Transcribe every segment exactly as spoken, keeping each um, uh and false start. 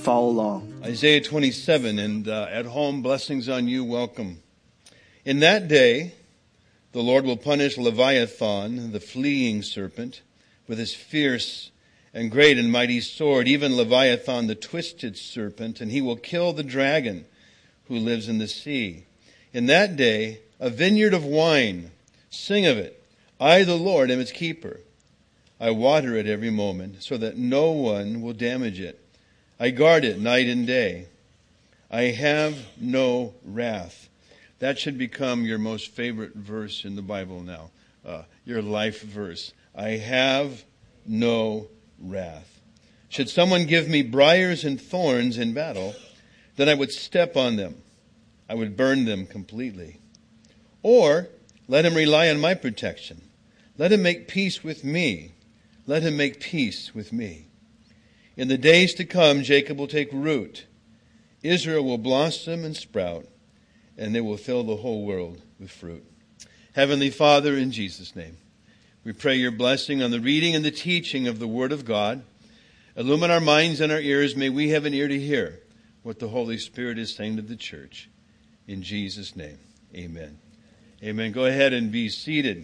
follow along. Isaiah twenty-seven, and uh, at home, blessings on you, welcome. In that day, the Lord will punish Leviathan, the fleeing serpent, with his fierce and great and mighty sword, even Leviathan, the twisted serpent, and he will kill the dragon who lives in the sea. In that day, a vineyard of wine, sing of it. I, the Lord, am its keeper. I water it every moment, so that no one will damage it. I guard it night and day. I have no wrath. That should become your most favorite verse in the Bible now. Uh, your life verse. I have no wrath. Should someone give me briars and thorns in battle, then I would step on them. I would burn them completely. Or let him rely on my protection. Let him make peace with me. Let him make peace with me. In the days to come, Jacob will take root. Israel will blossom and sprout, and they will fill the whole world with fruit. Heavenly Father, in Jesus' name, we pray your blessing on the reading and the teaching of the Word of God. Illumine our minds and our ears. May we have an ear to hear what the Holy Spirit is saying to the church. In Jesus' name, amen. Amen. Go ahead and be seated.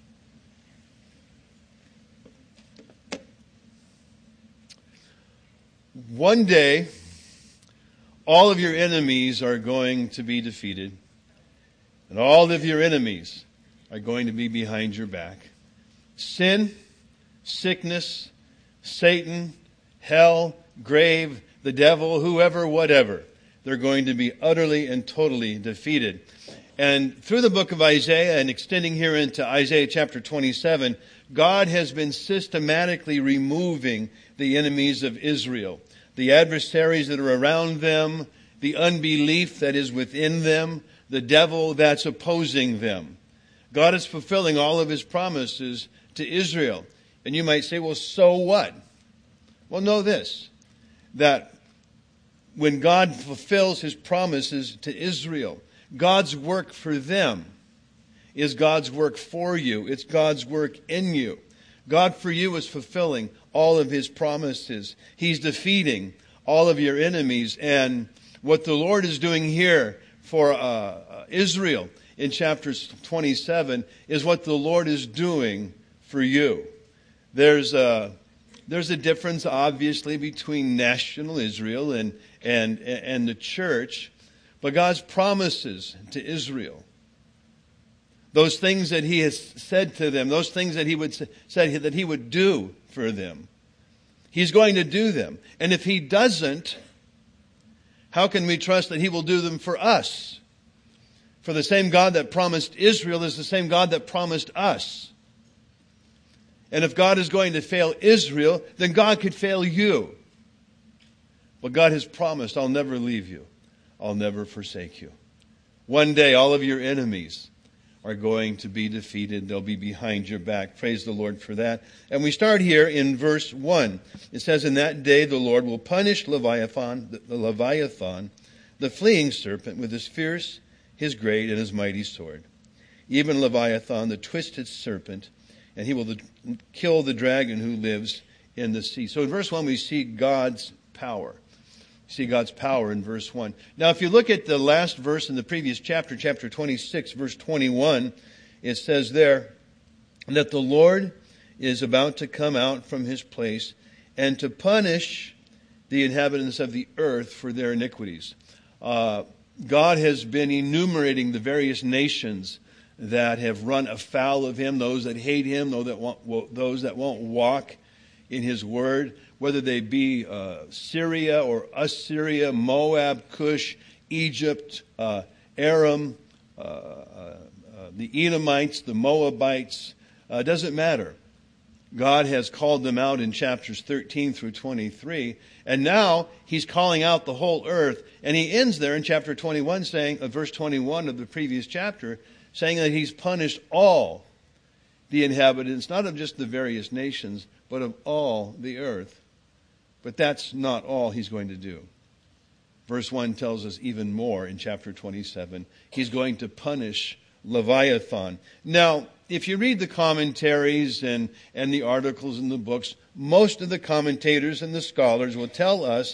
One day, all of your enemies are going to be defeated, and all of your enemies are going to be behind your back. Sin, sickness, Satan, hell, grave, the devil, whoever, whatever, they're going to be utterly and totally defeated. And through the book of Isaiah and extending here into Isaiah chapter twenty-seven, God has been systematically removing the enemies of Israel, the adversaries that are around them, the unbelief that is within them, the devil that's opposing them. God is fulfilling all of his promises to Israel. And you might say, well, so what? Well, know this, that when God fulfills his promises to Israel, God's work for them is God's work for you. It's God's work in you. God for you is fulfilling all of his promises. He's defeating all of your enemies. And what the Lord is doing here for uh, Israel in chapter twenty-seven is what the Lord is doing for you. There's a, there's a difference, obviously, between national Israel and, and, and the church. But God's promises to Israel, those things that he has said to them, those things that he would said that he would do for them, he's going to do them. And if he doesn't, how can we trust that he will do them for us? For the same God that promised Israel is the same God that promised us. And if God is going to fail Israel, then God could fail you. But God has promised, I'll never leave you. I'll never forsake you. One day, all of your enemies are going to be defeated. They'll be behind your back. Praise the Lord for that. And we start here in verse one. It says, in that day the Lord will punish Leviathan, the, the Leviathan, the fleeing serpent, with his fierce, his great, and his mighty sword. Even Leviathan, the twisted serpent, and he will the, kill the dragon who lives in the sea. So in verse one, we see God's power. See God's power in verse one. Now, if you look at the last verse in the previous chapter, chapter twenty-six, verse twenty-one, it says there that the Lord is about to come out from his place and to punish the inhabitants of the earth for their iniquities. Uh, God has been enumerating the various nations that have run afoul of him, those that hate him, those that won't, those that won't walk in his word, whether they be uh, Syria or Assyria, Moab, Cush, Egypt, uh, Aram, uh, uh, uh, the Edomites, the Moabites, uh, doesn't matter. God has called them out in chapters thirteen through twenty-three, and now he's calling out the whole earth, and he ends there in chapter twenty-one, saying, uh, verse twenty-one of the previous chapter, saying that he's punished all the inhabitants, not of just the various nations, but of all the earth. But that's not all he's going to do. Verse one tells us even more in chapter twenty-seven. He's going to punish Leviathan. Now, if you read the commentaries and, and the articles in the books, most of the commentators and the scholars will tell us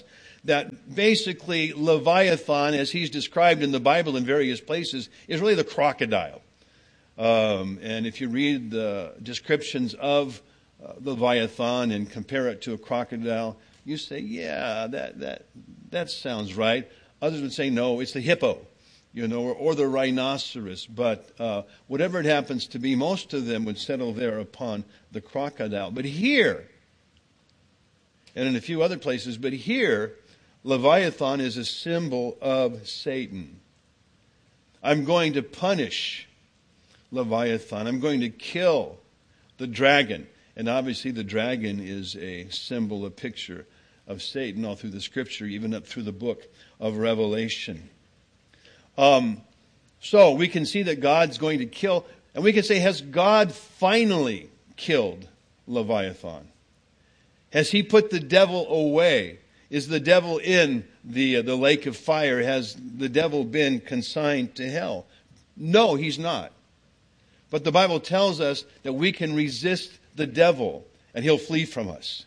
that basically Leviathan, as he's described in the Bible in various places, is really the crocodile. Um, and if you read the descriptions of uh, Leviathan and compare it to a crocodile, you say, yeah, that that that sounds right. Others would say, no, it's the hippo, you know, or, or the rhinoceros. But uh, whatever it happens to be, most of them would settle there upon the crocodile. But here, and in a few other places, but here, Leviathan is a symbol of Satan. I'm going to punish Leviathan. I'm going to kill the dragon. And obviously the dragon is a symbol, a picture of Satan all through the Scripture, even up through the book of Revelation. Um, so we can see that God's going to kill, and we can say, has God finally killed Leviathan? Has he put the devil away? Is the devil in the uh, the lake of fire? Has the devil been consigned to hell? No, he's not. But the Bible tells us that we can resist the devil and he'll flee from us.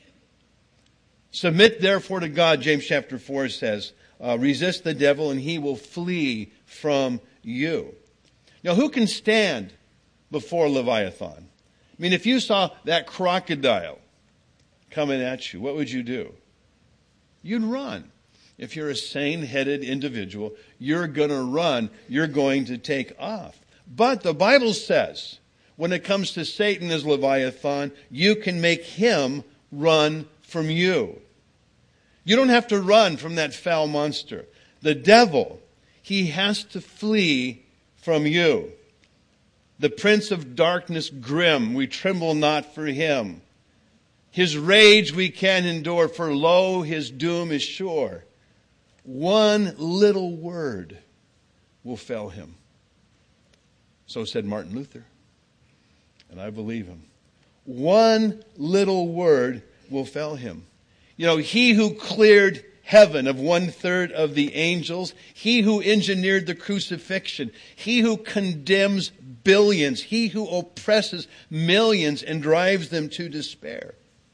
Submit therefore to God, James chapter four says, uh, resist the devil and he will flee from you. Now, who can stand before Leviathan? I mean, if you saw that crocodile coming at you, what would you do? You'd run. If you're a sane-headed individual, you're going to run. You're going to take off. But the Bible says, when it comes to Satan as Leviathan, you can make him run from you. You don't have to run from that foul monster. The devil, he has to flee from you. The prince of darkness grim, we tremble not for him. His rage we can endure, for lo, his doom is sure. One little word will fell him. So said Martin Luther. And I believe him. One little word will fell him. You know, he who cleared heaven of one third of the angels, he who engineered the crucifixion, he who condemns billions, he who oppresses millions and drives them to despair,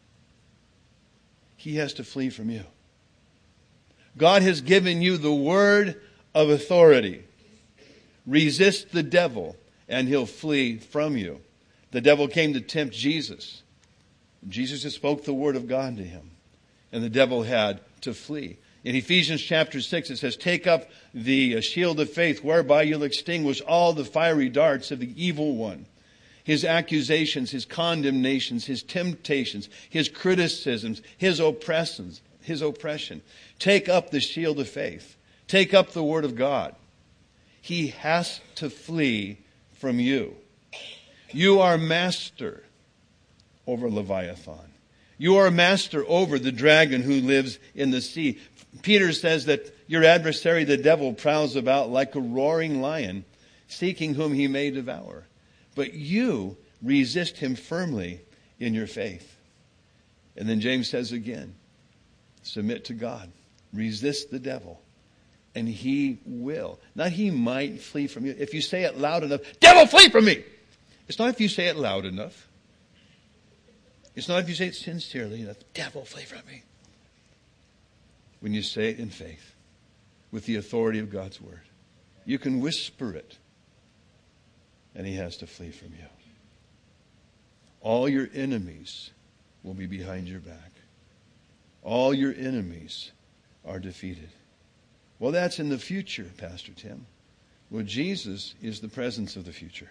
he has to flee from you. God has given you the word of authority. Resist the devil and he'll flee from you. The devil came to tempt Jesus. Jesus just spoke the word of God to him. And the devil had to flee. In Ephesians chapter six it says, take up the shield of faith whereby you'll extinguish all the fiery darts of the evil one. His accusations, his condemnations, his temptations, his criticisms, his oppressions, his oppression. Take up the shield of faith. Take up the word of God. He has to flee from you. You are master over Leviathan. You are master over the dragon who lives in the sea. Peter says that your adversary, the devil, prowls about like a roaring lion, seeking whom he may devour. But you resist him firmly in your faith. And then James says again, submit to God. Resist the devil. And he will. Not he might flee from you. If you say it loud enough, devil, flee from me. It's not if you say it loud enough. It's not if you say it sincerely enough, devil, flee from me. When you say it in faith, with the authority of God's word, you can whisper it, and he has to flee from you. All your enemies will be behind your back. All your enemies are defeated. Well, that's in the future, Pastor Tim. Well, Jesus is the presence of the future.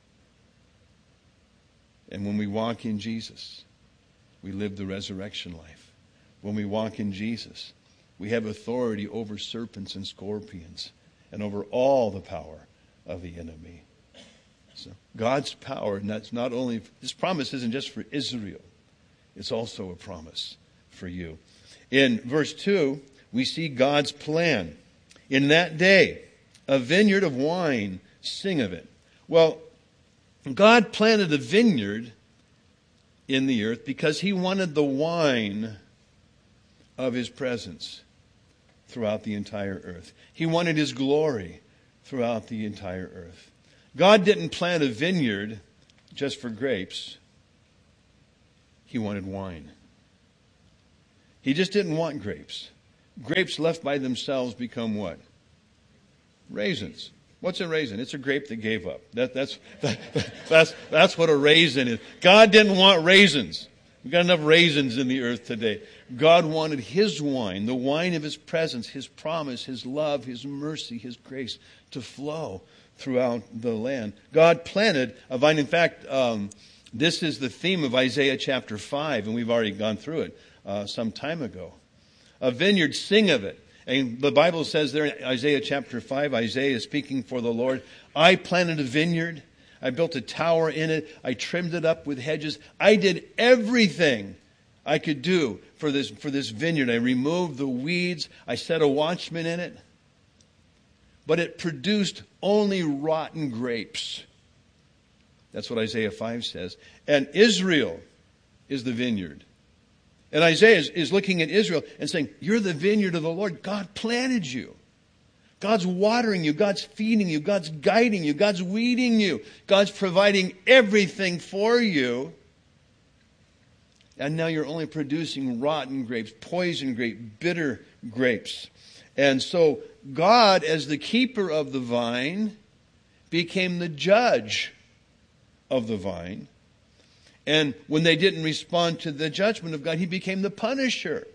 And when we walk in Jesus, we live the resurrection life. When we walk in Jesus, we have authority over serpents and scorpions and over all the power of the enemy. So God's power, and that's not only, this promise isn't just for Israel. It's also a promise for you. In verse two, we see God's plan. In that day, a vineyard of wine, sing of it. Well, God planted a vineyard in the earth because he wanted the wine of his presence throughout the entire earth. He wanted his glory throughout the entire earth. God didn't plant a vineyard just for grapes. He wanted wine. He just didn't want grapes. grapes left by themselves become what? Raisins. What's a raisin? It's a grape that gave up. That, that's, that, that's, that's what a raisin is. God didn't want raisins. We've got enough raisins in the earth today. God wanted His wine, the wine of His presence, His promise, His love, His mercy, His grace to flow throughout the land. God planted a vine. In fact, um, this is the theme of Isaiah chapter five, and we've already gone through it uh, some time ago. A vineyard, sing of it. And the Bible says there in Isaiah chapter five, Isaiah is speaking for the Lord. I planted a vineyard. I built a tower in it. I trimmed it up with hedges. I did everything I could do for this, for this vineyard. I removed the weeds. I set a watchman in it. But it produced only rotten grapes. That's what Isaiah five says. And Israel is the vineyard. And Isaiah is, is looking at Israel and saying, you're the vineyard of the Lord. God planted you. God's watering you. God's feeding you. God's guiding you. God's weeding you. God's providing everything for you. And now you're only producing rotten grapes, poison grapes, bitter grapes. And so God, as the keeper of the vine, became the judge of the vine. And when they didn't respond to the judgment of God, He became the punisher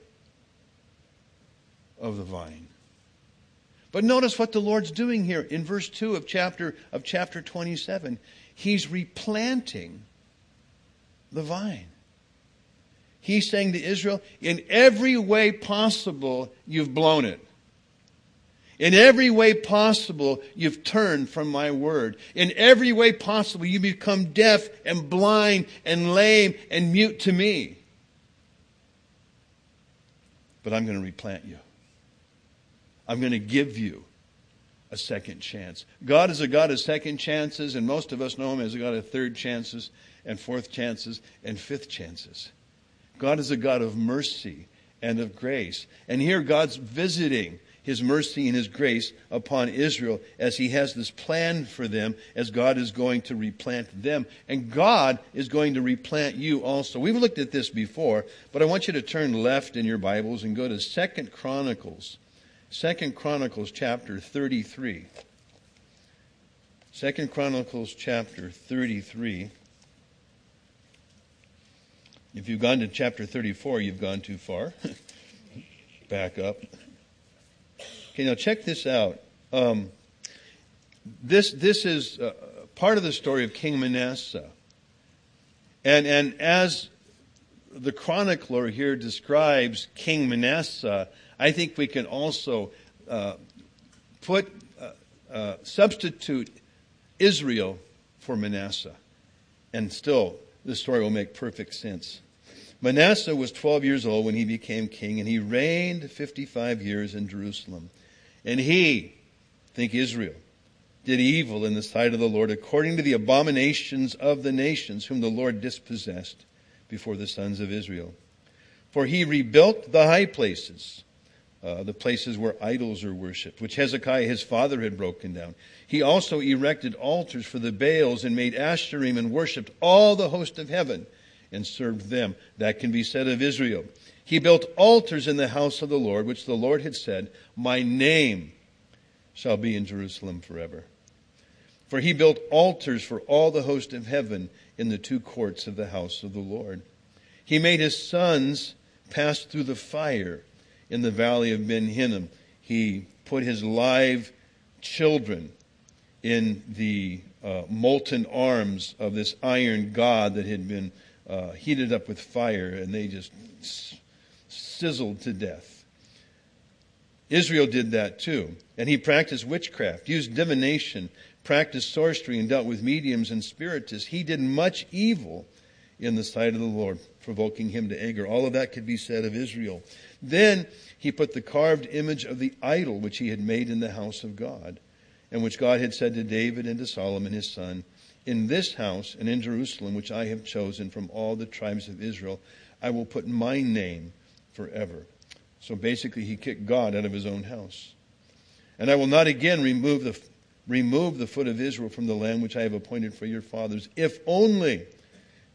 of the vine. But notice what the Lord's doing here in verse two of chapter of chapter twenty-seven. He's replanting the vine. He's saying to Israel, in every way possible, you've blown it. In every way possible, you've turned from my word. In every way possible, you become deaf and blind and lame and mute to me. But I'm going to replant you. I'm going to give you a second chance. God is a God of second chances, and most of us know Him as a God of third chances and fourth chances and fifth chances. God is a God of mercy and of grace. And here God's visiting His mercy and His grace upon Israel as He has this plan for them, as God is going to replant them. And God is going to replant you also. We've looked at this before, but I want you to turn left in your Bibles and go to Second Chronicles. Second Chronicles chapter thirty-three. Second Chronicles chapter thirty-three. If you've gone to chapter thirty-four, you've gone too far. Back up. Okay, now check this out. Um, this this is uh, part of the story of King Manasseh. And, and as the chronicler here describes King Manasseh, I think we can also uh, put, uh, uh, substitute Israel for Manasseh. And still, the story will make perfect sense. Manasseh was twelve years old when he became king, and he reigned fifty-five years in Jerusalem. And he, think Israel, did evil in the sight of the Lord according to the abominations of the nations whom the Lord dispossessed before the sons of Israel. For he rebuilt the high places, uh, the places where idols are worshipped, which Hezekiah his father had broken down. He also erected altars for the Baals and made Asherim and worshipped all the host of heaven and served them. That can be said of Israel. He built altars in the house of the Lord, which the Lord had said, my name shall be in Jerusalem forever. For he built altars for all the host of heaven in the two courts of the house of the Lord. He made his sons pass through the fire in the valley of Ben Hinnom. He put his live children in the uh, molten arms of this iron god that had been uh, heated up with fire, and they just sizzled to death. Israel did that too. And he practiced witchcraft, used divination, practiced sorcery, and dealt with mediums and spiritists. He did much evil in the sight of the Lord, provoking him to anger. All of that could be said of Israel. Then he put the carved image of the idol which he had made in the house of God, and which God had said to David and to Solomon his son, in this house and in Jerusalem, which I have chosen from all the tribes of Israel, I will put my name forever. So basically he kicked God out of his own house. And I will not again remove the remove the foot of Israel from the land which I have appointed for your fathers, if only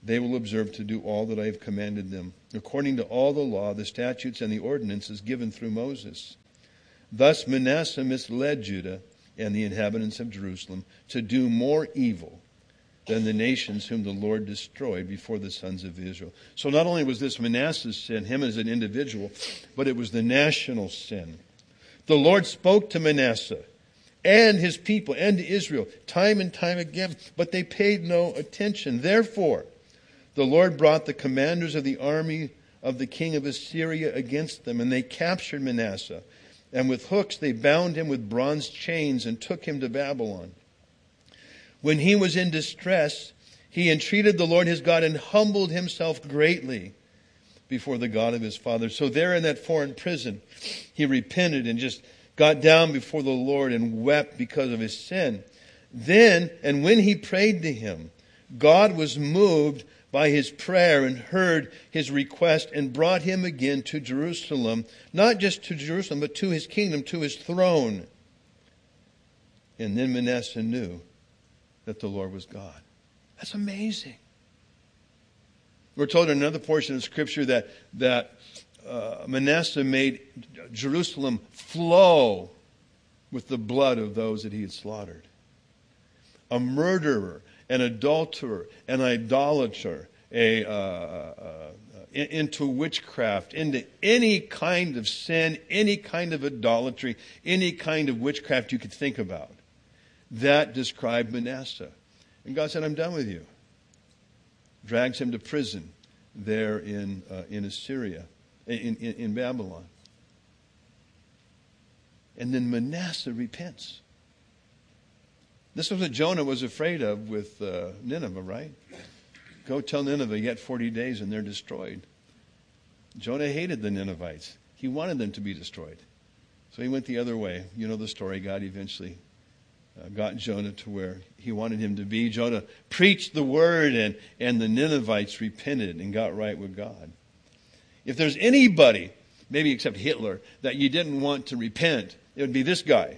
they will observe to do all that I have commanded them, according to all the law, the statutes, and the ordinances given through Moses. Thus Manasseh misled Judah and the inhabitants of Jerusalem to do more evil than the nations whom the Lord destroyed before the sons of Israel. So not only was this Manasseh's sin, him as an individual, but it was the national sin. The Lord spoke to Manasseh and his people and to Israel time and time again, but they paid no attention. Therefore, the Lord brought the commanders of the army of the king of Assyria against them, and they captured Manasseh. And with hooks they bound him with bronze chains and took him to Babylon. When he was in distress, he entreated the Lord his God and humbled himself greatly before the God of his father. So there in that foreign prison, he repented and just got down before the Lord and wept because of his sin. Then, and when he prayed to him, God was moved by his prayer and heard his request and brought him again to Jerusalem, not just to Jerusalem, but to his kingdom, to his throne. And then Manasseh knew that the Lord was God. That's amazing. We're told in another portion of Scripture that, that uh, Manasseh made Jerusalem flow with the blood of those that he had slaughtered. A murderer, an adulterer, an idolater, a, uh, uh, into witchcraft, into any kind of sin, any kind of idolatry, any kind of witchcraft you could think about. That described Manasseh. And God said, I'm done with you. Drags him to prison there in uh, in Assyria, in, in, in Babylon. And then Manasseh repents. This was what Jonah was afraid of with uh, Nineveh, right? Go tell Nineveh, yet forty days and they're destroyed. Jonah hated the Ninevites. He wanted them to be destroyed. So he went the other way. You know the story. God eventually uh, got Jonah to where he wanted him to be. Jonah preached the word and, and the Ninevites repented and got right with God. If there's anybody, maybe except Hitler, that you didn't want to repent, it would be this guy.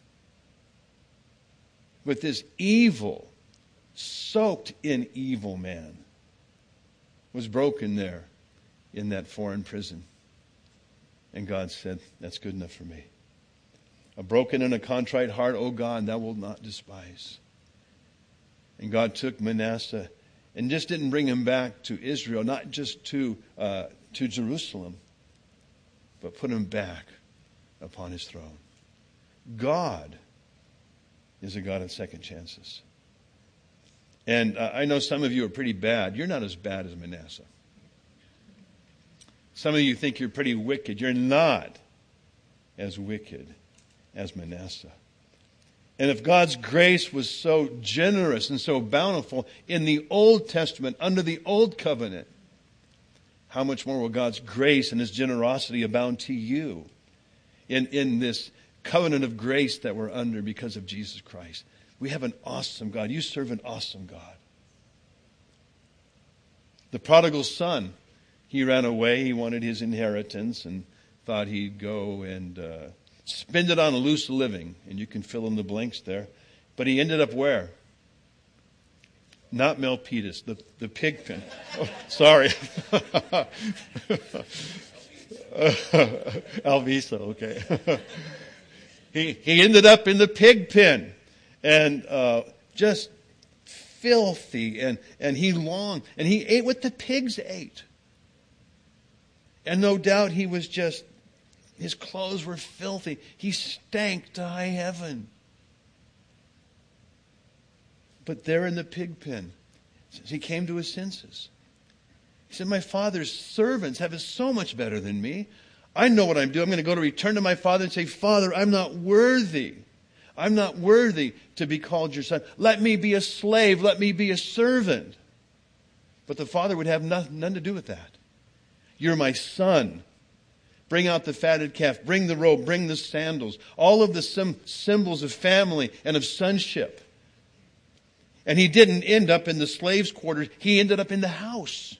But this evil, soaked in evil man was broken there in that foreign prison. And God said, that's good enough for me. A broken and a contrite heart, O God, thou wilt not despise. And God took Manasseh and just didn't bring him back to Israel, not just to, uh, to Jerusalem, but put him back upon his throne. God is a God of second chances. And uh, I know some of you are pretty bad. You're not as bad as Manasseh. Some of you think you're pretty wicked. You're not as wicked as Manasseh. And if God's grace was so generous and so bountiful in the Old Testament, under the Old Covenant, how much more will God's grace and His generosity abound to you in, in this covenant of grace that we're under because of Jesus Christ? We have an awesome God. You serve an awesome God. The prodigal son, he ran away. He wanted his inheritance and thought he'd go and uh, spend it on a loose living. And you can fill in the blanks there. But he ended up where? Not Milpitas, the, the pig pen. Oh, sorry. Alvisa, okay. he, he ended up in the pig pen. And uh, just filthy. And, and he longed. And he ate what the pigs ate. And no doubt he was just, his clothes were filthy. He stank to high heaven. But there in the pig pen, he came to his senses. He said, my father's servants have it so much better than me. I know what I'm doing. I'm going to go to return to my father and say, Father, I'm not worthy. I'm not worthy to be called your son. Let me be a slave. Let me be a servant. But the father would have nothing, none to do with that. You're my son. Bring out the fatted calf. Bring the robe. Bring the sandals. All of the sim- symbols of family and of sonship. And he didn't end up in the slaves' quarters. He ended up in the house.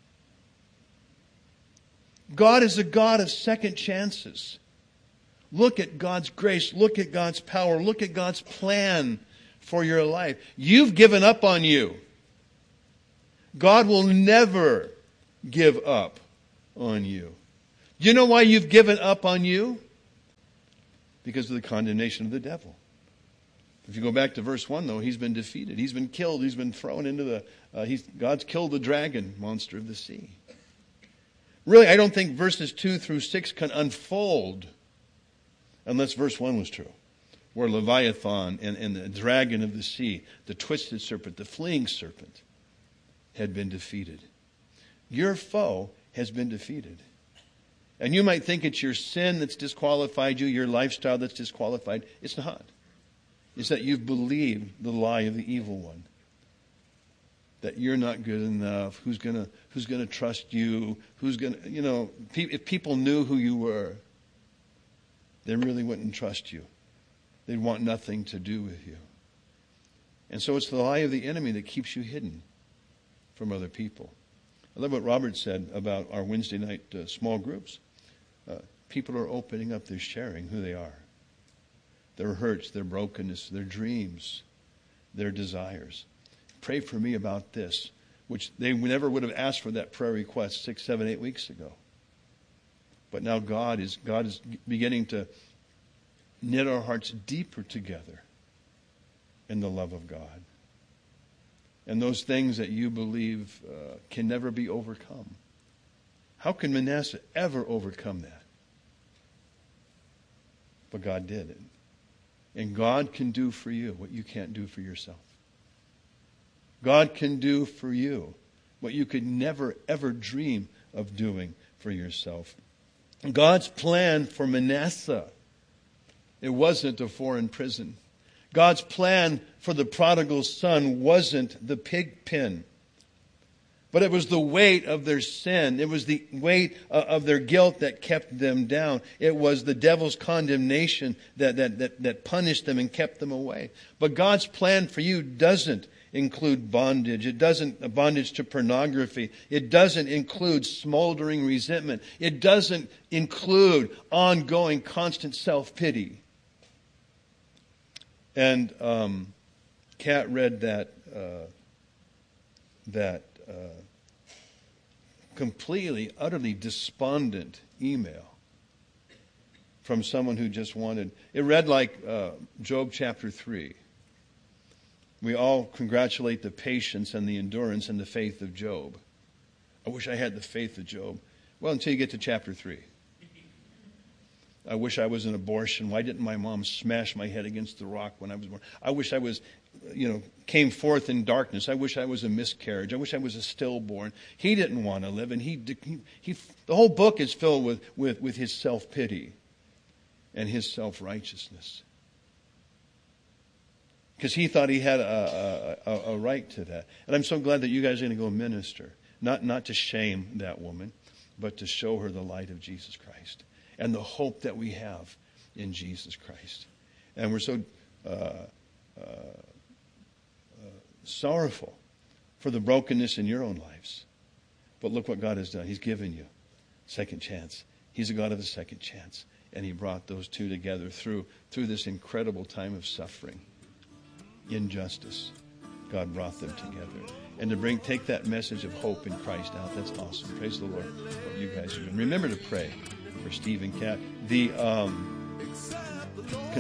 God is a God of second chances. Look at God's grace. Look at God's power. Look at God's plan for your life. You've given up on you. God will never give up on you. Do you know why you've given up on you? Because of the condemnation of the devil. If you go back to verse one, though, he's been defeated. He's been killed. He's been thrown into the... Uh, he's, God's killed the dragon, monster of the sea. Really, I don't think verses two through six can unfold unless verse one was true. Where Leviathan and, and the dragon of the sea, the twisted serpent, the fleeing serpent, had been defeated. Your foe has been defeated. And you might think it's your sin that's disqualified you, your lifestyle that's disqualified. It's not. It's that you've believed the lie of the evil one. That you're not good enough. Who's gonna Who's gonna trust you? Who's gonna you know? If people knew who you were, they really wouldn't trust you. They'd want nothing to do with you. And so it's the lie of the enemy that keeps you hidden from other people. I love what Robert said about our Wednesday night uh, small groups. Uh, people are opening up. They're sharing who they are. Their hurts, their brokenness, their dreams, their desires. Pray for me about this, which they never would have asked for that prayer request six, seven, eight weeks ago. But now God is God is beginning to knit our hearts deeper together in the love of God. And those things that you believe uh, can never be overcome. How can Manasseh ever overcome that? But God did it. And God can do for you what you can't do for yourself. God can do for you what you could never, ever dream of doing for yourself. God's plan for Manasseh, it wasn't a foreign prison. God's plan for the prodigal son wasn't the pig pen. But it was the weight of their sin. It was the weight of their guilt that kept them down. It was the devil's condemnation that, that, that, that punished them and kept them away. But God's plan for you doesn't include bondage. It doesn't bondage to pornography. It doesn't include smoldering resentment. It doesn't include ongoing constant self-pity. And um, Kat read that uh, that uh, completely, utterly despondent email from someone who just wanted. It read like uh, Job chapter three. We all congratulate the patience and the endurance and the faith of Job. I wish I had the faith of Job. Well, until you get to chapter three. I wish I was an abortion. Why didn't my mom smash my head against the rock when I was born? I wish I was, you know, came forth in darkness. I wish I was a miscarriage. I wish I was a stillborn. He didn't want to live, and he, he, he the whole book is filled with, with, with his self-pity and his self-righteousness. Because he thought he had a, a, a, a right to that. And I'm so glad that you guys are going to go minister. Not, not to shame that woman, but to show her the light of Jesus Christ. And the hope that we have in Jesus Christ. And we're so uh, uh, uh, sorrowful for the brokenness in your own lives. But look what God has done. He's given you second chance. He's a God of the second chance. And he brought those two together through, through this incredible time of suffering. Injustice. God brought them together. And to bring, take that message of hope in Christ out. That's awesome. Praise the Lord. What you guys are doing. Remember to pray for Steve and Kat. The um,